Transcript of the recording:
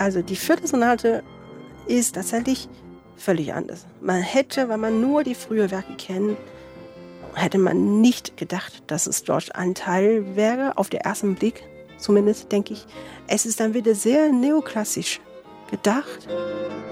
Also die vierte Sonate ist tatsächlich völlig anders. Man hätte, wenn man nur die frühen Werke kennt, hätte man nicht gedacht, dass es dort ein Teil wäre, auf den ersten Blick zumindest, denke ich. Es ist dann wieder sehr neoklassisch gedacht.